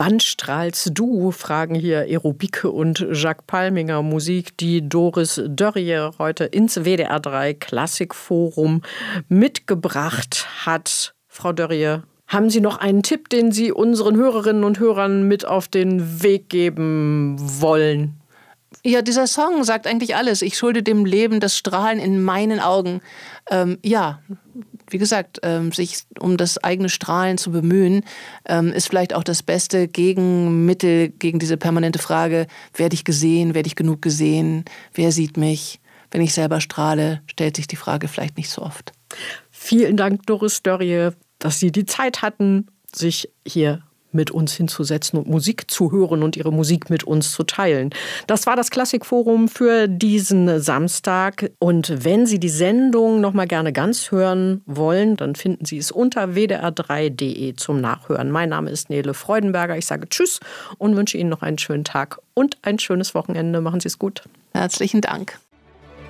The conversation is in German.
Wann strahlst du? Fragen hier Aerobike und Jacques Palminger. Musik, die Doris Dörrie heute ins WDR3 Klassikforum mitgebracht hat. Frau Dörrie, haben Sie noch einen Tipp, den Sie unseren Hörerinnen und Hörern mit auf den Weg geben wollen? Ja, dieser Song sagt eigentlich alles. Ich schulde dem Leben das Strahlen in meinen Augen. Wie gesagt, sich um das eigene Strahlen zu bemühen, ist vielleicht auch das beste Gegenmittel gegen diese permanente Frage, werde ich gesehen, werde ich genug gesehen, wer sieht mich? Wenn ich selber strahle, stellt sich die Frage vielleicht nicht so oft. Vielen Dank, Doris Dörrie, dass Sie die Zeit hatten, sich hier mit uns hinzusetzen und Musik zu hören und Ihre Musik mit uns zu teilen. Das war das Klassikforum für diesen Samstag. Und wenn Sie die Sendung noch mal gerne ganz hören wollen, dann finden Sie es unter wdr3.de zum Nachhören. Mein Name ist Nele Freudenberger. Ich sage Tschüss und wünsche Ihnen noch einen schönen Tag und ein schönes Wochenende. Machen Sie es gut. Herzlichen Dank.